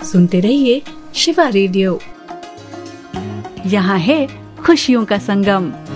सुनते रहिए शिवा रेडियो। यहाँ है खुशियों का संगम।